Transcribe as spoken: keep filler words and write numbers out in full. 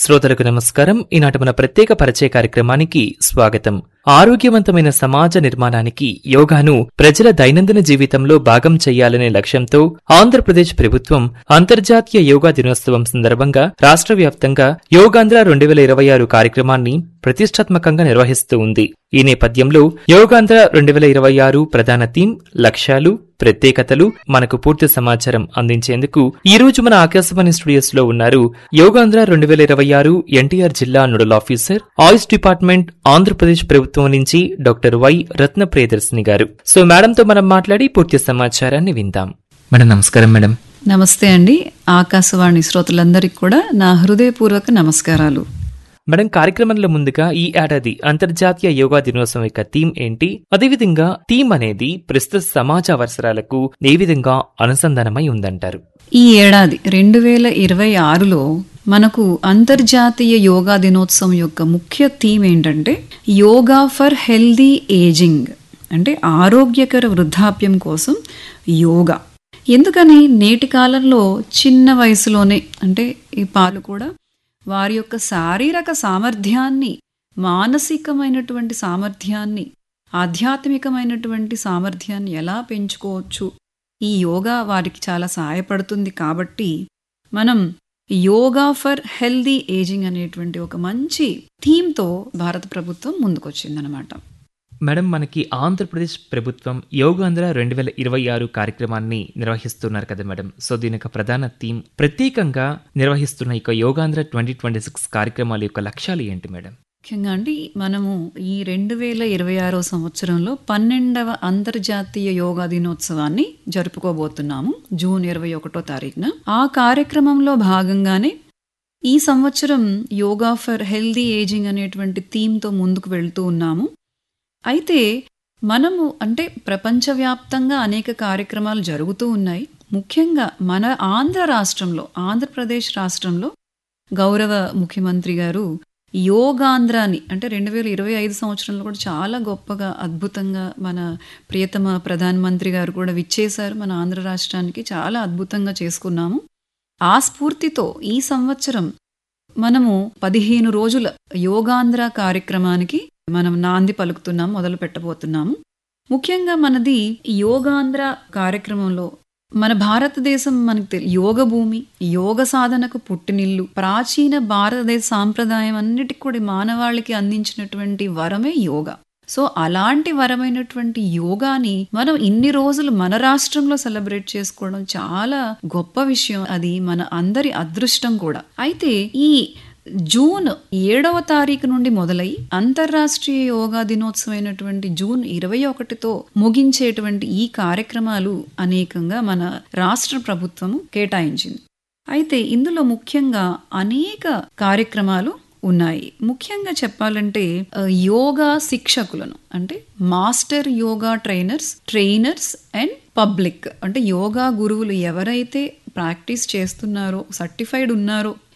శ్రోతలకు నమస్కారం. ఈనాటి మన ప్రత్యేక పరిచయ కార్యక్రమానికి స్వాగతం. ఆరోగ్యవంతమైన సమాజ నిర్మాణానికి యోగాను ప్రజల దైనందిన జీవితంలో భాగం చెయ్యాలనే లక్ష్యంతో ఆంధ్రప్రదేశ్ ప్రభుత్వం అంతర్జాతీయ యోగా దినోత్సవం సందర్భంగా రాష్ట్ర వ్యాప్తంగా యోగాంధ్ర రెండు వేల ఇరవై ఆరు కార్యక్రమాన్ని ప్రతిష్టాత్మకంగా నిర్వహిస్తూ ఉంది. ఈ నేపథ్యంలో యోగాంధ్ర రెండు వేల ఇరవై ఆరు ప్రధాన థీమ్, లక్ష్యాలు, ప్రత్యేకతలు మనకు పూర్తి సమాచారం అందించేందుకు ఈ రోజు మన ఆకాశవాణి స్టూడియోస్ లో ఉన్నారు యోగాంధ్ర రెండు వేల ఇరవై ఆరు ఎన్టీఆర్ జిల్లా నోడల్ ఆఫీసర్, ఆయుష్ డిపార్ట్మెంట్, ఆంధ్రప్రదేశ్ ప్రభుత్వం నుంచి డాక్టర్ వై రత్న ప్రియదర్శిని గారు. సో మేడంతో మనం మాట్లాడి పూర్తి సమాచారాన్ని విందాం. మేడం నమస్కారం. మేడం నమస్తే అండి. ఆకాశవాణి శ్రోతలందరికీ కూడా నా హృదయపూర్వక నమస్కారాలు. మేడం, కార్యక్రమంలో ముందుగా ఈ ఏడాది అంతర్జాతీయ యోగా దినోత్సవం యొక్క థీమ్ ఏంటి? అదేవిధంగా థీమ్ అనేది ప్రస్తుత సమాజ అవసరాలకు ఏ విధంగా అనుసంధానమై ఉందంటారు? ఈ ఏడాది రెండు వేల ఇరవై ఆరులో మనకు అంతర్జాతీయ యోగా దినోత్సవం యొక్క ముఖ్య థీమ్ ఏంటంటే యోగా ఫర్ హెల్దీ ఏజింగ్, అంటే ఆరోగ్యకర వృద్ధాప్యం కోసం యోగా. ఎందుకని నేటి కాలంలో చిన్న వయసులోనే, అంటే ఈ పాలు కూడా వారి యొక్క శారీరక సామర్థ్యాన్ని, మానసికమైనటువంటి సామర్థ్యాన్ని, ఆధ్యాత్మికమైనటువంటి సామర్థ్యాన్ని ఎలా పెంచుకోవచ్చు, ఈ యోగా వారికి చాలా సహాయపడుతుంది. కాబట్టి మనం యోగా ఫర్ హెల్దీ ఏజింగ్ అనేటువంటి ఒక మంచి థీమ్తో భారత ప్రభుత్వం ముందుకొచ్చిందనమాట. మేడం, మనకి ఆంధ్రప్రదేశ్ ప్రభుత్వం యోగాంధ్ర రెండు వేల ఇరవై ఆరు కార్యక్రమాన్ని నిర్వహిస్తున్నారు కదా మేడం. సో దీని యొక్క ప్రధాన థీమ్, ప్రత్యేకంగా నిర్వహిస్తున్న ఈ యోగాంధ్ర ట్వంటీ ట్వంటీ సిక్స్ కార్యక్రమాల యొక్క లక్ష్యాలు ఏంటి మేడం? ముఖ్యంగా అండి, మనము ఈ రెండు వేల ఇరవై ఆరో సంవత్సరంలో పన్నెండవ అంతర్జాతీయ యోగా దినోత్సవాన్ని జరుపుకోబోతున్నాము జూన్ ఇరవై ఒకటో తారీఖున. ఆ కార్యక్రమంలో భాగంగానే ఈ సంవత్సరం యోగా ఫర్ హెల్దీ ఏజింగ్ అనేటువంటి థీమ్తో ముందుకు వెళ్తూ ఉన్నాము. అయితే మనము అంటే ప్రపంచవ్యాప్తంగా అనేక కార్యక్రమాలు జరుగుతూ ఉన్నాయి. ముఖ్యంగా మన ఆంధ్ర రాష్ట్రంలో, ఆంధ్రప్రదేశ్ రాష్ట్రంలో గౌరవ ముఖ్యమంత్రి గారు యోగాంధ్రాని, అంటే రెండు వేల ఇరవై ఐదు సంవత్సరంలో కూడా చాలా గొప్పగా, అద్భుతంగా మన ప్రియతమ ప్రధానమంత్రి గారు కూడా విచ్చేశారు మన ఆంధ్ర రాష్ట్రానికి. చాలా అద్భుతంగా చేసుకున్నాము. ఆ స్ఫూర్తితో ఈ సంవత్సరం మనము పదిహేను రోజుల యోగాంధ్ర కార్యక్రమానికి మనం నాంది పలుకుతున్నాము, మొదలు పెట్టబోతున్నాము. ముఖ్యంగా మనది యోగాంధ్ర కార్యక్రమంలో మన భారతదేశం మనకు తెలి యోగ భూమి, యోగ సాధనకు పుట్టినిల్లు, ప్రాచీన భారతదేశ సాంప్రదాయం అన్నిటికీ కూడా మానవాళికి అందించినటువంటి వరమే యోగా. సో అలాంటి వరమైనటువంటి యోగాని మనం ఇన్ని రోజులు మన రాష్ట్రంలో సెలబ్రేట్ చేసుకోవడం చాలా గొప్ప విషయం. అది మన అందరి అదృష్టం కూడా. అయితే ఈ జూన్ ఏడవ తారీఖు నుండి మొదలై అంతర్రాష్ట్రీయ యోగా దినోత్సవం అయినటువంటి జూన్ ఇరవై ఒకటితో ముగించేటువంటి ఈ కార్యక్రమాలు అనేకంగా మన రాష్ట్ర ప్రభుత్వము కేటాయించింది. అయితే ఇందులో ముఖ్యంగా అనేక కార్యక్రమాలు ఉన్నాయి. ముఖ్యంగా చెప్పాలంటే యోగా శిక్షకులను, అంటే master yoga trainers, trainers and public, అంటే యోగా గురువులు ఎవరైతే ప్రాక్టీస్ చేస్తున్నారో, సర్టిఫైడ్ ఉన్నారో